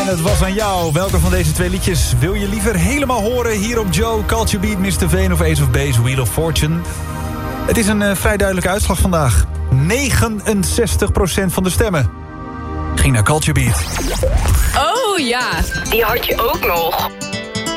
het was aan jou. Welke van deze twee liedjes wil je liever helemaal horen? Hier op Joe, Culture Beat, Mr. Veen of Ace of Base, Wheel of Fortune. Het is een vrij duidelijke uitslag vandaag. 69% van de stemmen ging naar Culture Beat. Oh ja, die had je ook nog.